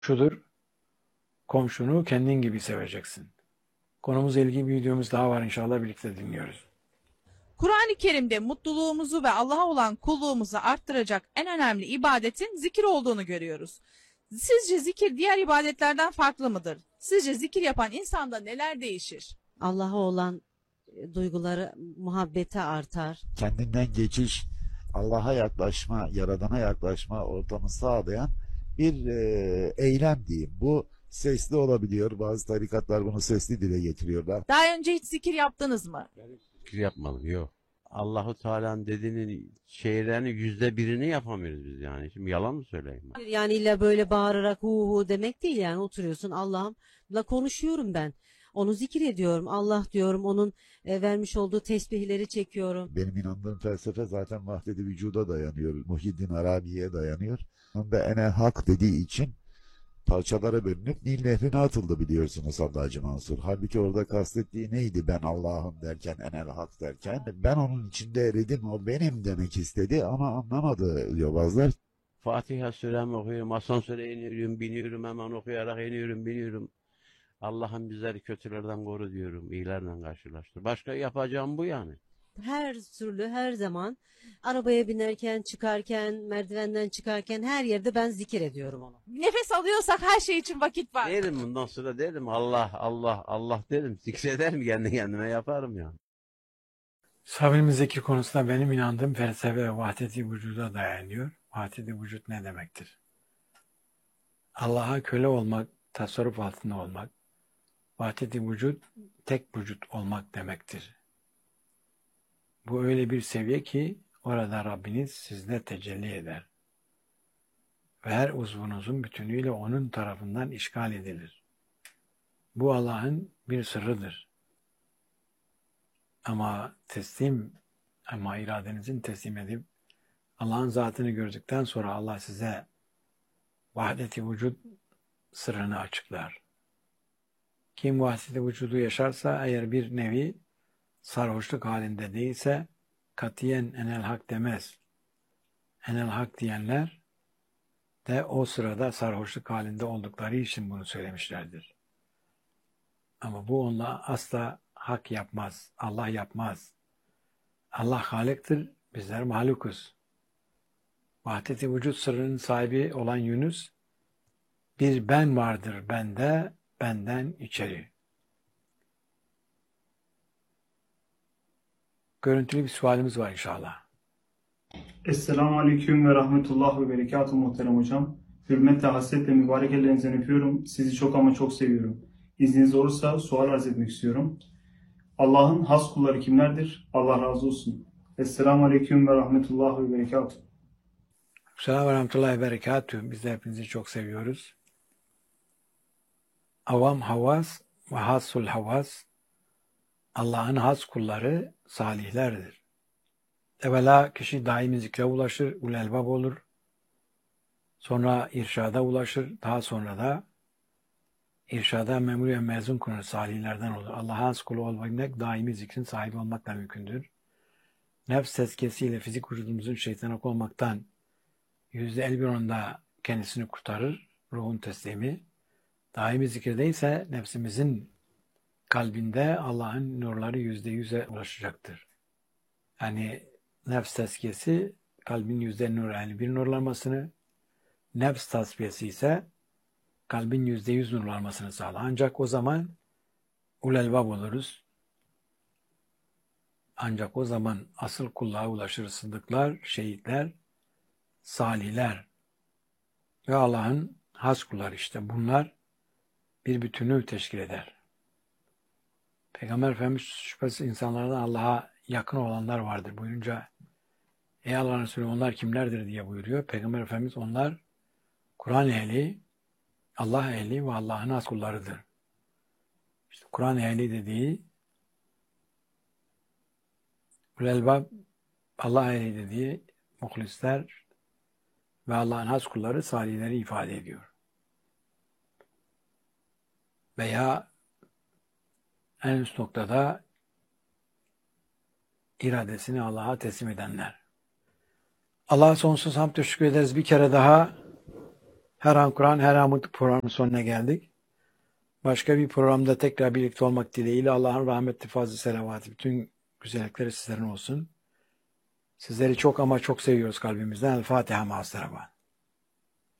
Şudur, komşunu kendin gibi seveceksin. Konumuzla ilgili bir videomuz daha var, inşallah birlikte dinliyoruz. Kur'an-ı Kerim'de mutluluğumuzu ve Allah'a olan kulluğumuzu arttıracak en önemli ibadetin zikir olduğunu görüyoruz. Sizce zikir diğer ibadetlerden farklı mıdır? Sizce zikir yapan insanda neler değişir? Allah'a olan duyguları, muhabbeti artar. Kendinden geçiş, Allah'a yaklaşma, Yaradan'a yaklaşma ortamı sağlayan bir eylem diyeyim. Bu sesli olabiliyor. Bazı tarikatlar bunu sesli dile getiriyorlar. Daha önce hiç zikir yaptınız mı? Zikir yapmadım, yok. Allahu Teala'nın dediğinin şeylerini %1'ini yapamıyoruz biz yani. Şimdi yalan mı söyleyeyim ben? Yani illa böyle bağırarak hu hu demek değil, yani oturuyorsun, Allah'ımla konuşuyorum ben. Onu zikir ediyorum. Allah diyorum, onun vermiş olduğu tesbihleri çekiyorum. Benim inandığım felsefe zaten vahdet-i vücuda dayanıyor. Muhyiddin Arabi'ye dayanıyor. Onda enel hak dediği için parçalara bölünüp Nil Nehri'ne atıldı, biliyorsunuz Hallacı Mansur. Halbuki orada kastettiği neydi, ben Allah'ım derken, enel hak derken? Ben onun içinde eridim, o benim demek istedi ama anlamadı yobazlar. Fatiha suremi okuyorum, asansöre iniyorum, biniyorum, hemen okuyarak iniyorum, biniyorum. Allah'ım bizleri kötülerden koru diyorum, iyilerle karşılaştır. Başka yapacağım bu yani. Her türlü, her zaman arabaya binerken, çıkarken, merdivenden çıkarken her yerde ben zikir ediyorum onu. Nefes alıyorsak her şey için vakit var. Derim bundan sonra, derim Allah, Allah, Allah derim. Zikrederim, kendi kendime yaparım yani. Sabrimiz zikir konusunda benim inandığım felsefe vahdet-i vücuda dayanıyor. Vahdet-i vücut ne demektir? Allah'a köle olmak, tasarruf altında olmak, vahdet-i vücut, tek vücut olmak demektir. Bu öyle bir seviye ki orada Rabbiniz sizde tecelli eder. Ve her uzvunuzun bütünüyle onun tarafından işgal edilir. Bu Allah'ın bir sırrıdır. Ama iradenizin teslim edip Allah'ın zatını gördükten sonra Allah size vahdet-i vücut sırrını açıklar. Kim vahdet-i vücudu yaşarsa, eğer bir nevi sarhoşluk halinde değilse, katiyen enel hak demez. Enel hak diyenler de o sırada sarhoşluk halinde oldukları için bunu söylemişlerdir. Ama bu onunla asla hak yapmaz, Allah yapmaz. Allah Halik'tir, bizler mahlukuz. Vahdet-i vücut sırrının sahibi olan Yunus, bir ben vardır bende, benden içeri. Görüntülü bir sualimiz var inşallah. Esselamu Aleyküm ve Rahmetullah ve Berekatuhu muhterem hocam. Hürmetle, hasretle mübarek ellerinizden öpüyorum. Sizi çok ama çok seviyorum. İzniniz olursa sual arz etmek istiyorum. Allah'ın has kulları kimlerdir? Allah razı olsun. Esselamu Aleyküm ve Rahmetullah ve Berekatuhu. Selam ve rahmetullahi ve berekatuhu. Biz de hepinizi çok seviyoruz. Avam havas ve hasul havas, Allah'ın has kulları salihlerdir. Evvela kişi daimi zikre ulaşır, ulelbab olur. Sonra irşada ulaşır. Daha sonra da irşada memur ve mezun konu salihlerden olur. Allah'a has kulu olmak daimi zikrin sahibi olmakla mümkündür. Nefs tezkiyesiyle fizik vücudumuzun şeytana olmaktan %51 kendisini kurtarır. Ruhun teslimi. Daimi zikirde ise nefsimizin kalbinde Allah'ın nurları %100'e ulaşacaktır. Yani nefs tezkiyesi kalbin %51 nurlanmasını, nefs tasfiyesi ise kalbin %100 nurlanmasını sağlar. Ancak o zaman ulelbab oluruz. Ancak o zaman asıl kulluğa ulaşır sıddıklar, şehitler, salihler ve Allah'ın has kulları, işte bunlar bir bütünü teşkil eder. Peygamber Efendimiz şüphesiz insanlardan Allah'a yakın olanlar vardır buyurunca, ey Allah'ın Resulü onlar kimlerdir diye buyuruyor. Peygamber Efendimiz onlar Kur'an ehli, Allah ehli ve Allah'ın has kullarıdır. İşte Kur'an ehli dediği, ulelbab, Allah ehli dediği muhlisler ve Allah'ın has kulları, salihleri ifade ediyor. Veya en üst noktada iradesini Allah'a teslim edenler. Allah'a sonsuz hamd teşekkür ederiz. Bir kere daha Her an Kur'an, her an mutlu programın sonuna geldik. Başka bir programda tekrar birlikte olmak dileğiyle Allah'ın rahmetli fazlı selavatı, bütün güzellikleri sizlerin olsun. Sizleri çok ama çok seviyoruz kalbimizden. El Fatiha ma'as-salavat.